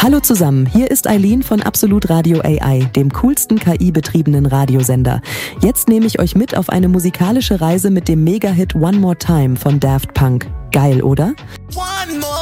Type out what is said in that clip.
Hallo zusammen, hier ist Eileen von Absolut Radio AI, dem coolsten KI-betriebenen Radiosender. Jetzt nehme ich euch mit auf eine musikalische Reise mit dem Mega-Hit One More Time von Daft Punk. Geil, oder?